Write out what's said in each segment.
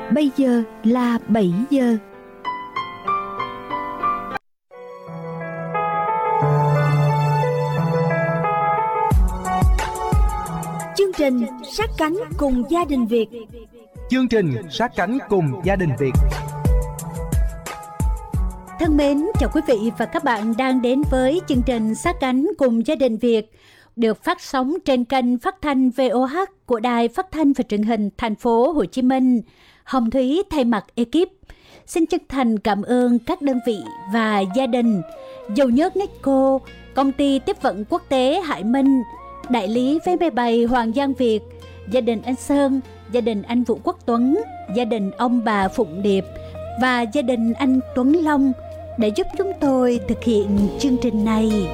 Bây giờ là 7 giờ. Chương trình Sát cánh cùng gia đình Việt. Chương trình Sát cánh cùng gia đình Việt. Thân mến, chào quý vị và các bạn đang đến với chương trình Sát cánh cùng gia đình Việt, được phát sóng trên kênh phát thanh VOH của Đài Phát thanh và Truyền hình Thành phố Hồ Chí Minh. Hồng Thúy thay mặt ekip xin chân thành cảm ơn các đơn vị và gia đình: Dầu nhớt Necco, Công ty Tiếp vận Quốc tế Hải Minh, Đại lý vé máy bay Hoàng Giang Việt, gia đình anh Sơn, gia đình anh Vũ Quốc Tuấn, gia đình ông bà Phụng Điệp và gia đình anh Tuấn Long để giúp chúng tôi thực hiện chương trình này.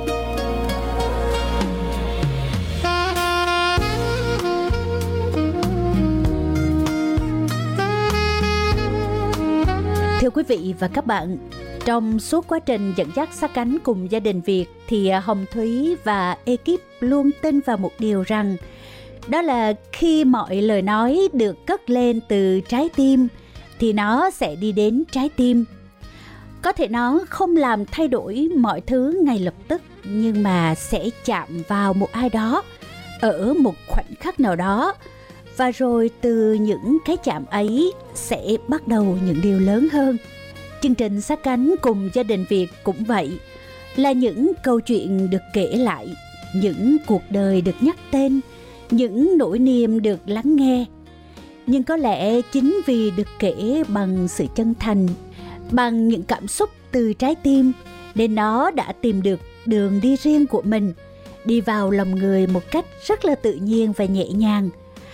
Thưa quý vị và các bạn, trong suốt quá trình dẫn dắt sát cánh cùng gia đình Việt thì Hồng Thúy và ekip luôn tin vào một điều rằng đó là khi mọi lời nói được cất lên từ trái tim thì nó sẽ đi đến trái tim. Có thể nó không làm thay đổi mọi thứ ngay lập tức, nhưng mà sẽ chạm vào một ai đó ở một khoảnh khắc nào đó. Và rồi từ những cái chạm ấy sẽ bắt đầu những điều lớn hơn. Chương trình Sát cánh cùng gia đình Việt cũng vậy, là những câu chuyện được kể lại, những cuộc đời được nhắc tên, những nỗi niềm được lắng nghe. Nhưng có lẽ chính vì được kể bằng sự chân thành, bằng những cảm xúc từ trái tim, nên nó đã tìm được đường đi riêng của mình, đi vào lòng người một cách rất là tự nhiên và nhẹ nhàng.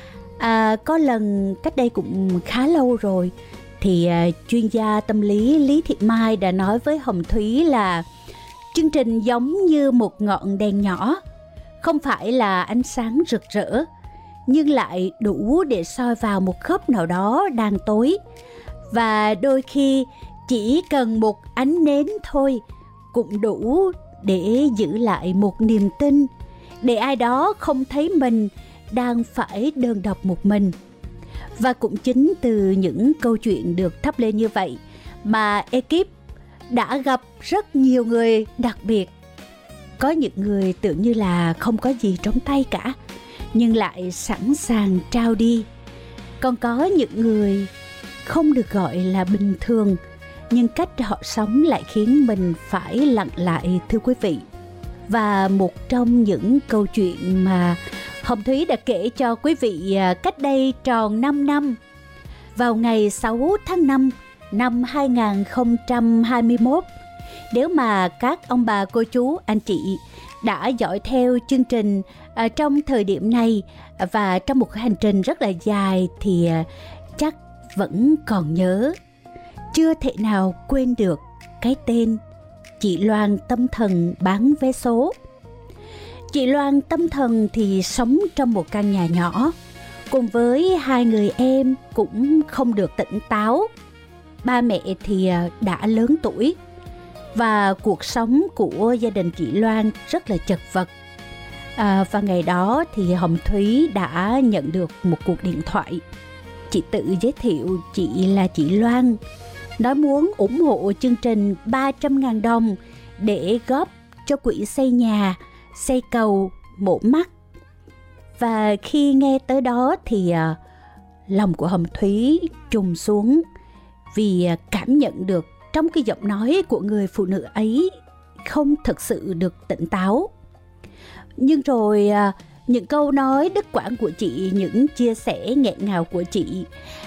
Có lần cách đây cũng khá lâu rồi thì chuyên gia tâm lý Lý Thị Mai đã nói với Hồng Thúy là chương trình giống như một ngọn đèn nhỏ, không phải là ánh sáng rực rỡ, nhưng lại đủ để soi vào một góc nào đó đang tối. Và đôi khi chỉ cần một ánh nến thôi cũng đủ để giữ lại một niềm tin, để ai đó không thấy mình đang phải đơn độc một mình. Và cũng chính từ những câu chuyện được thắp lên như vậy mà ekip đã gặp rất nhiều người đặc biệt. Có những người tưởng như là không có gì trong tay cả, nhưng lại sẵn sàng trao đi. Còn có những người không được gọi là bình thường, nhưng cách họ sống lại khiến mình phải lặng lại, thưa quý vị. Và một trong những câu chuyện mà Hồng Thúy đã kể cho quý vị cách đây tròn 5 năm, vào ngày 6 tháng 5 năm 2021. Nếu mà các ông bà cô chú anh chị đã dõi theo chương trình trong thời điểm này và trong một hành trình rất là dài thì chắc vẫn còn nhớ, chưa thể nào quên được cái tên chị Loan tâm thần bán vé số. Chị Loan tâm thần thì sống trong một căn nhà nhỏ cùng với hai người em cũng không được tỉnh táo. Ba mẹ thì đã lớn tuổi và cuộc sống của gia đình chị Loan rất là chật vật. Và ngày đó thì Hồng Thúy đã nhận được một cuộc điện thoại. Chị tự giới thiệu chị là chị Loan, nói muốn ủng hộ chương trình 300.000 đồng để góp cho quỹ xây nhà, xây cầu, mổ mắt. Và khi nghe tới đó thì lòng của Hồng Thúy trùng xuống, vì cảm nhận được trong cái giọng nói của người phụ nữ ấy không thực sự được tỉnh táo. Nhưng rồi những câu nói đứt quãng của chị, những chia sẻ nghẹn ngào của chị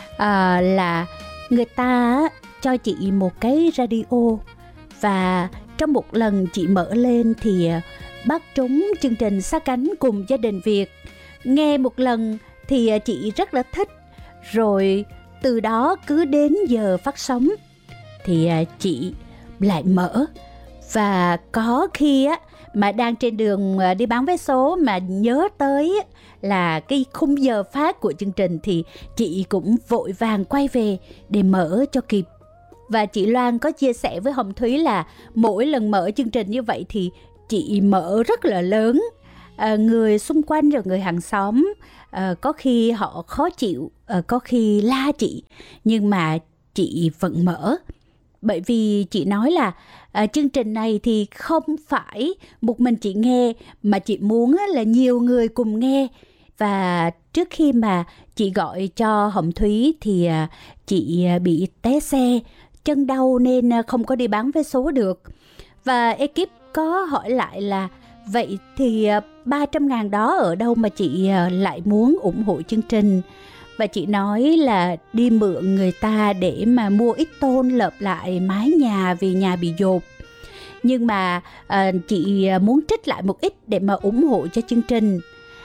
là người ta cho chị một cái radio, và trong một lần chị mở lên thì bắt trúng chương trình Sát cánh cùng gia đình Việt. Nghe một lần thì chị rất là thích, rồi từ đó cứ đến giờ phát sóng thì chị lại mở. Và có khi mà đang trên đường đi bán vé số mà nhớ tới là cái khung giờ phát của chương trình thì chị cũng vội vàng quay về để mở cho kịp. Và chị Loan có chia sẻ với Hồng Thúy là mỗi lần mở chương trình như vậy thì chị mở rất là lớn, người xung quanh rồi người hàng xóm có khi họ khó chịu, có khi la chị, nhưng mà chị vẫn mở. Bởi vì chị nói là chương trình này thì không phải một mình chị nghe, mà chị muốn là nhiều người cùng nghe. Và trước khi mà chị gọi cho Hồng Thúy thì chị bị té xe, chân đau nên không có đi bán vé số được. Và ekip có hỏi lại là vậy thì 300.000 đó ở đâu mà chị lại muốn ủng hộ chương trình. Và chị nói là đi mượn người ta để mà mua ít tôn lợp lại mái nhà vì nhà bị dột. Nhưng mà chị muốn trích lại một ít để mà ủng hộ cho chương trình.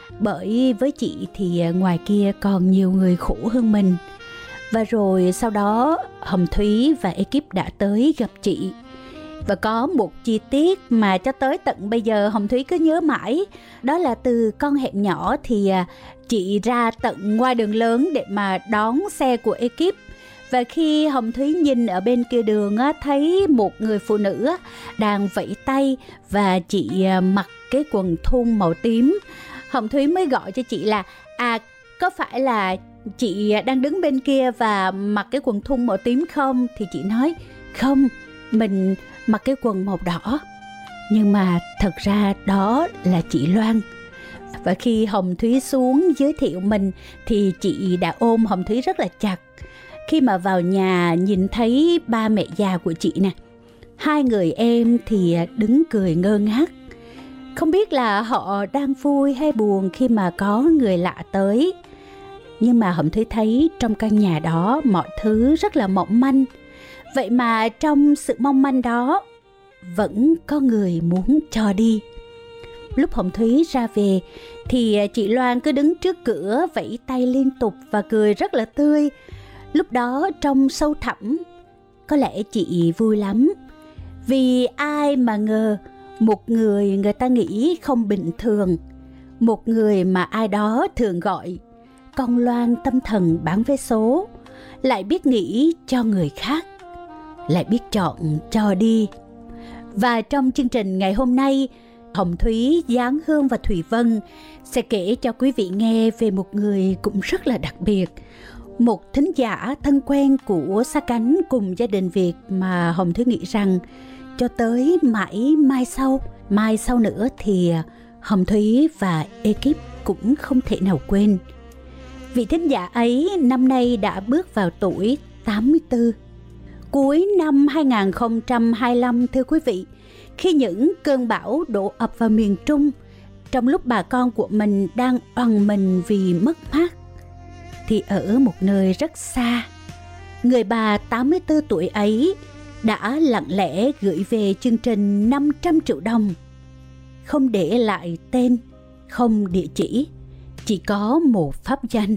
Bởi với chị thì ngoài kia còn nhiều người khổ hơn mình. Và rồi sau đó Hồng Thúy và ekip đã tới gặp chị. Và có một chi tiết mà cho tới tận bây giờ Hồng Thúy cứ nhớ mãi. Đó là từ con hẻm nhỏ thì chị ra tận ngoài đường lớn để mà đón xe của ekip. Và khi Hồng Thúy nhìn ở bên kia đường thấy một người phụ nữ đang vẫy tay và chị mặc cái quần thun màu tím. Hồng Thúy mới gọi cho chị là có phải là chị đang đứng bên kia và mặc cái quần thun màu tím không? Thì chị nói không, mình mặc cái quần màu đỏ. Nhưng mà thật ra đó là chị Loan. Và khi Hồng Thúy xuống giới thiệu mình thì chị đã ôm Hồng Thúy rất là chặt. Khi mà vào nhà nhìn thấy ba mẹ già của chị nè, hai người em thì đứng cười ngơ ngác. Không biết là họ đang vui hay buồn khi mà có người lạ tới. Nhưng mà Hồng Thúy thấy trong căn nhà đó mọi thứ rất là mỏng manh. Vậy mà trong sự mong manh đó vẫn có người muốn cho đi. Lúc Hồng Thúy ra về thì chị Loan cứ đứng trước cửa vẫy tay liên tục và cười rất là tươi. Lúc đó trong sâu thẳm, có lẽ chị vui lắm. Vì ai mà ngờ một người ta nghĩ không bình thường, một người mà ai đó thường gọi con Loan tâm thần bán vé số, lại biết nghĩ cho người khác, lại biết chọn cho đi. Và trong chương trình ngày hôm nay, Hồng Thúy, Giáng Hương và Thùy Vân sẽ kể cho quý vị nghe về một người cũng rất là đặc biệt. Một thính giả thân quen của Sát Cánh cùng gia đình Việt mà Hồng Thúy nghĩ rằng cho tới mãi mai sau nữa thì Hồng Thúy và ekip cũng không thể nào quên. Vị thính giả ấy năm nay đã bước vào tuổi 84. Cuối năm 2025 thưa quý vị, khi những cơn bão đổ ập vào miền Trung, trong lúc bà con của mình đang oằn mình vì mất mát, thì ở một nơi rất xa, người bà 84 tuổi ấy đã lặng lẽ gửi về chương trình 500 triệu đồng. Không để lại tên, không địa chỉ có một pháp danh.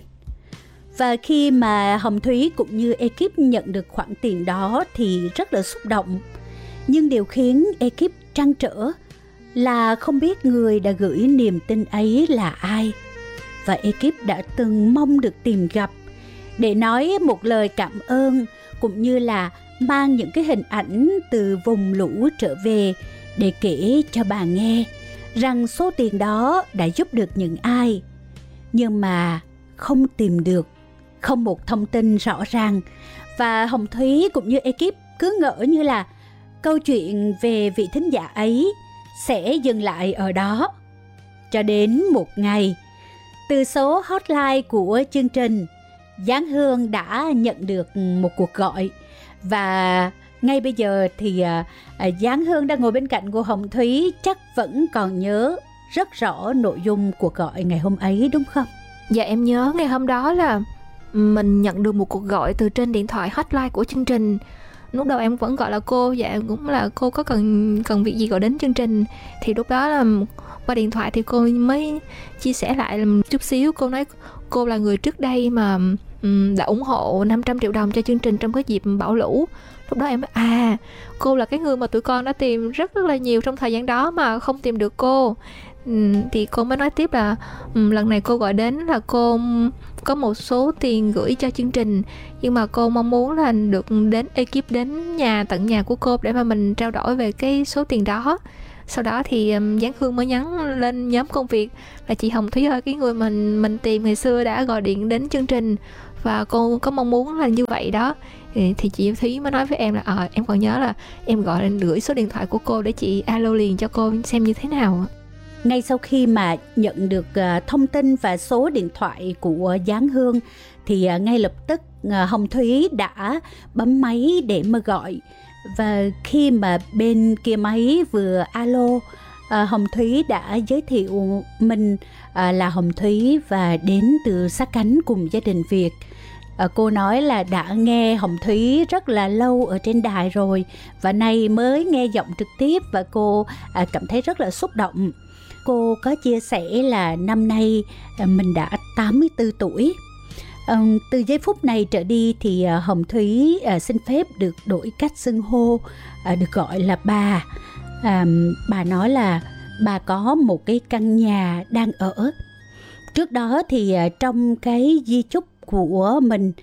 Và khi mà Hồng Thúy cũng như ekip nhận được khoản tiền đó thì rất là xúc động. Nhưng điều khiến ekip trăn trở là không biết người đã gửi niềm tin ấy là ai. Và ekip đã từng mong được tìm gặp để nói một lời cảm ơn, cũng như là mang những cái hình ảnh từ vùng lũ trở về để kể cho bà nghe rằng số tiền đó đã giúp được những ai. Nhưng mà không tìm được, không một thông tin rõ ràng. Và Hồng Thúy cũng như ekip cứ ngỡ như là câu chuyện về vị thính giả ấy sẽ dừng lại ở đó. Cho đến một ngày, từ số hotline của chương trình, Giáng Hương đã nhận được một cuộc gọi. Và ngay bây giờ thì Giáng Hương đang ngồi bên cạnh của Hồng Thúy chắc vẫn còn nhớ rất rõ nội dung cuộc gọi ngày hôm ấy đúng không? Dạ em nhớ ngày hôm đó là mình nhận được một cuộc gọi từ trên điện thoại hotline của chương trình. Lúc đầu em vẫn gọi là cô, dạ cũng là cô có cần việc gì gọi đến chương trình. Thì lúc đó là qua điện thoại thì cô mới chia sẻ lại một chút xíu. Cô nói cô là người trước đây mà đã ủng hộ 500 triệu đồng cho chương trình trong cái dịp bão lũ. Lúc đó em nói cô là cái người mà tụi con đã tìm rất là nhiều trong thời gian đó mà không tìm được cô. Thì cô mới nói tiếp là lần này cô gọi đến là cô có một số tiền gửi cho chương trình, nhưng mà cô mong muốn là được đến ekip đến tận nhà của cô để mà mình trao đổi về cái số tiền đó. Sau đó thì Giáng Hương mới nhắn lên nhóm công việc là chị Hồng Thúy ơi, cái người mình tìm ngày xưa đã gọi điện đến chương trình và cô có mong muốn là như vậy đó. Thì chị Thúy mới nói với em là em còn nhớ là em gọi lên gửi số điện thoại của cô để chị alo liền cho cô xem như thế nào. Ngay sau khi mà nhận được thông tin và số điện thoại của Giáng Hương thì ngay lập tức Hồng Thúy đã bấm máy để mà gọi. Và khi mà bên kia máy vừa alo, Hồng Thúy đã giới thiệu mình là Hồng Thúy và đến từ Sát Cánh Cùng Gia Đình Việt. Cô nói là đã nghe Hồng Thúy rất là lâu ở trên đài rồi và nay mới nghe giọng trực tiếp và cô cảm thấy rất là xúc động. Cô có chia sẻ là năm nay mình đã 84 tuổi. Từ giây phút này trở đi thì Hồng Thúy xin phép được đổi cách xưng hô, được gọi là bà. Bà nói là bà có một cái căn nhà đang ở. Trước đó thì trong cái di chúc của mình,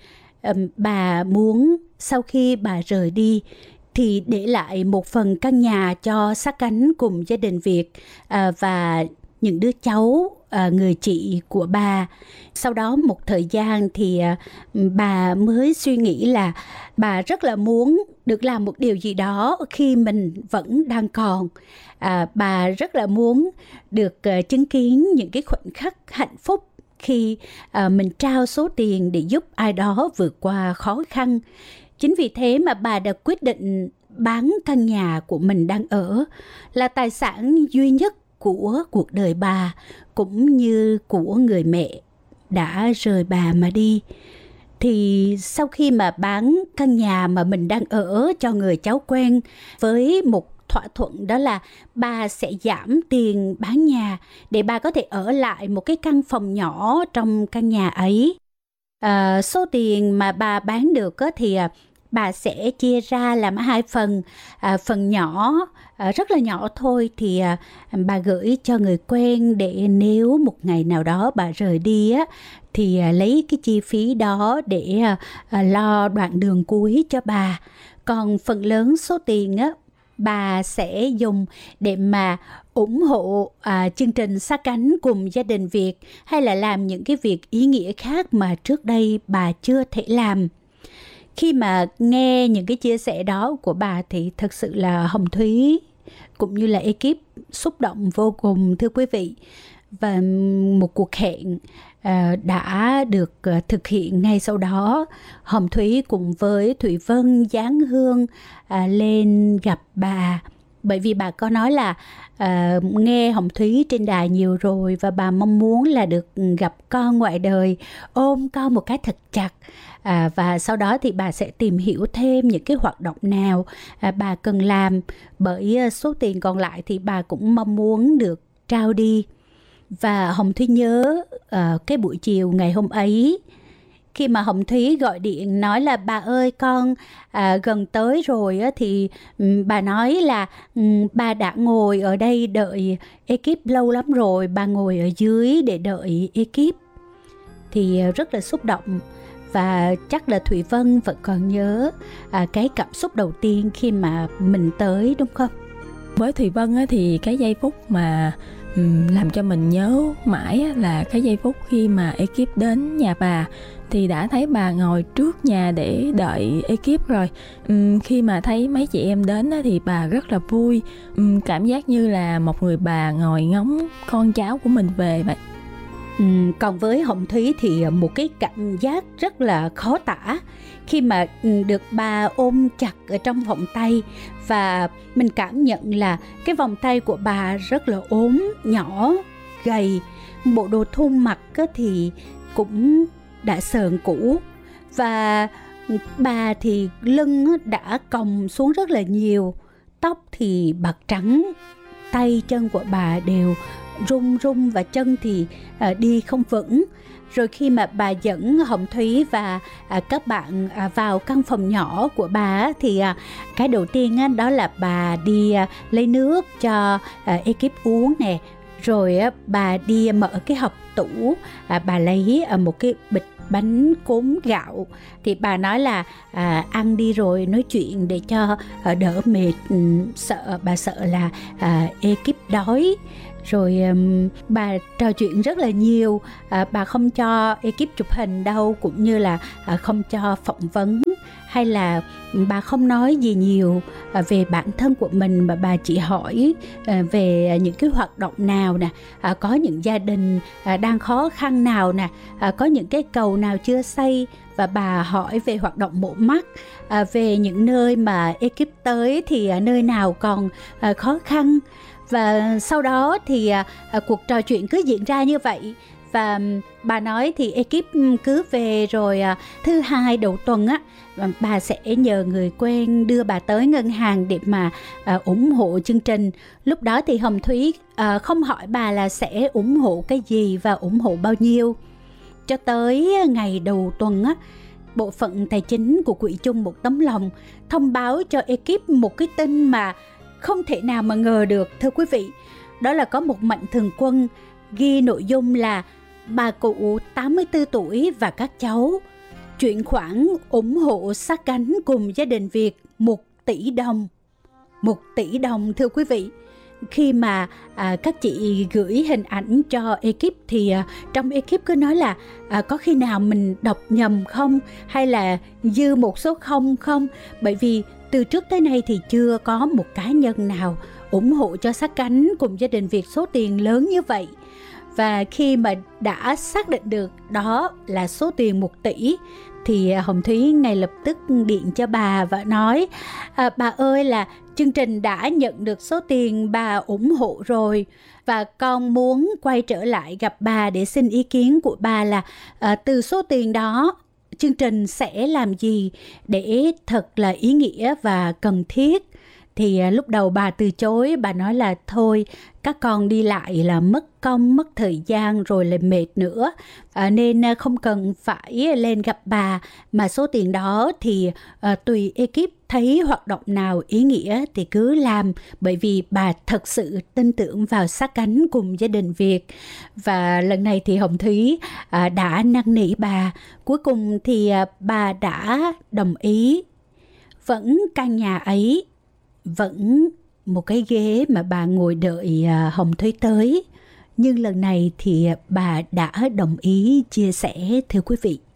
bà muốn sau khi bà rời đi thì để lại một phần căn nhà cho Sát Cánh Cùng Gia Đình Việt và những đứa cháu, người chị của bà. Sau đó một thời gian thì bà mới suy nghĩ là bà rất là muốn được làm một điều gì đó khi mình vẫn đang còn. Bà rất là muốn được chứng kiến những cái khoảnh khắc hạnh phúc khi mình trao số tiền để giúp ai đó vượt qua khó khăn. Chính vì thế mà bà đã quyết định bán căn nhà của mình đang ở, là tài sản duy nhất của cuộc đời bà cũng như của người mẹ đã rời bà mà đi. Thì sau khi mà bán căn nhà mà mình đang ở cho người cháu quen với một thỏa thuận, đó là bà sẽ giảm tiền bán nhà để bà có thể ở lại một cái căn phòng nhỏ trong căn nhà ấy. Số tiền mà bà bán được thì bà sẽ chia ra làm hai phần. Phần nhỏ, rất là nhỏ thôi, thì bà gửi cho người quen để nếu một ngày nào đó bà rời đi thì lấy cái chi phí đó để lo đoạn đường cuối cho bà. Còn phần lớn số tiền bà sẽ dùng để mà ủng hộ chương trình Sát Cánh Cùng Gia Đình Việt, hay là làm những cái việc ý nghĩa khác mà trước đây bà chưa thể làm. Khi mà nghe những cái chia sẻ đó của bà thì thật sự là Hồng Thúy cũng như là ekip xúc động vô cùng, thưa quý vị. Và một cuộc hẹn đã được thực hiện ngay sau đó. Hồng Thúy cùng với Thủy Vân, Giáng Hương lên gặp bà. Bởi vì bà có nói là nghe Hồng Thúy trên đài nhiều rồi và bà mong muốn là được gặp con ngoại đời, ôm con một cái thật chặt. Và sau đó thì bà sẽ tìm hiểu thêm những cái hoạt động nào bà cần làm, bởi số tiền còn lại thì bà cũng mong muốn được trao đi. Và Hồng Thúy nhớ cái buổi chiều ngày hôm ấy, khi mà Hồng Thúy gọi điện nói là bà ơi con gần tới rồi thì bà nói là bà đã ngồi ở đây đợi ekip lâu lắm rồi, bà ngồi ở dưới để đợi ekip. Thì rất là xúc động. Và chắc là Thủy Vân vẫn còn nhớ cái cảm xúc đầu tiên khi mà mình tới, đúng không? Với Thủy Vân thì cái giây phút mà làm cho mình nhớ mãi là cái giây phút khi mà ekip đến nhà bà, thì đã thấy bà ngồi trước nhà để đợi ekip rồi. Khi mà thấy mấy chị em đến thì bà rất là vui, cảm giác như là một người bà ngồi ngóng con cháu của mình về vậy. Còn với Hồng Thúy thì một cái cảm giác rất là khó tả khi mà được bà ôm chặt ở trong vòng tay. Và mình cảm nhận là cái vòng tay của bà rất là ốm, nhỏ, gầy. Bộ đồ thun mặc thì cũng đã sờn cũ. Và bà thì lưng đã còng xuống rất là nhiều. Tóc thì bạc trắng, tay chân của bà đều run run và chân thì đi không vững. Rồi khi mà bà dẫn Hồng Thúy và các bạn vào căn phòng nhỏ của bà thì cái đầu tiên đó là bà đi lấy nước cho ekip uống nè. Rồi bà đi mở cái hộp tủ, bà lấy một cái bịch bánh cốm gạo. Thì bà nói là ăn đi rồi nói chuyện để cho đỡ mệt. Bà sợ là ekip đói. Rồi bà trò chuyện rất là nhiều. Bà không cho ekip chụp hình đâu, cũng như là không cho phỏng vấn, hay là bà không nói gì nhiều về bản thân của mình, mà bà chỉ hỏi về những cái hoạt động nào nè, có những gia đình đang khó khăn nào nè, có những cái cầu nào chưa xây, và bà hỏi về hoạt động mổ mắt, về những nơi mà ekip tới thì nơi nào còn khó khăn. Và sau đó thì cuộc trò chuyện cứ diễn ra như vậy. Và bà nói thì ekip cứ về rồi thứ hai đầu tuần á, bà sẽ nhờ người quen đưa bà tới ngân hàng để mà ủng hộ chương trình. Lúc đó thì Hồng Thúy không hỏi bà là sẽ ủng hộ cái gì và ủng hộ bao nhiêu. Cho tới ngày đầu tuần á, bộ phận tài chính của Quỹ chung một tấm lòng thông báo cho ekip một cái tin mà không thể nào mà ngờ được, thưa quý vị. Đó là có một mạnh thường quân ghi nội dung là bà cụ 84 tuổi và các cháu chuyển khoản ủng hộ sát cánh cùng gia đình Việt 1 tỷ đồng. 1 tỷ đồng, thưa quý vị. Khi mà các chị gửi hình ảnh cho ekip thì trong ekip cứ nói là có khi nào mình đọc nhầm không, hay là dư một số không không, bởi vì từ trước tới nay thì chưa có một cá nhân nào ủng hộ cho sát cánh cùng gia đình Việt số tiền lớn như vậy. Và khi mà đã xác định được đó là số tiền 1 tỷ thì Hồng Thúy ngay lập tức điện cho bà và nói: bà ơi, là chương trình đã nhận được số tiền bà ủng hộ rồi, và con muốn quay trở lại gặp bà để xin ý kiến của bà là từ số tiền đó chương trình sẽ làm gì để thật là ý nghĩa và cần thiết. Thì lúc đầu bà từ chối, bà nói là thôi, các con đi lại là mất công, mất thời gian rồi lại mệt nữa, nên không cần phải lên gặp bà, mà số tiền đó thì tùy ekip thấy hoạt động nào ý nghĩa thì cứ làm, bởi vì bà thật sự tin tưởng vào sát cánh cùng gia đình Việt. Và lần này thì Hồng Thúy đã năn nỉ bà, cuối cùng thì bà đã đồng ý. Vẫn căn nhà ấy, vẫn một cái ghế mà bà ngồi đợi Hồng Thúy tới, nhưng lần này thì bà đã đồng ý chia sẻ, thưa quý vị.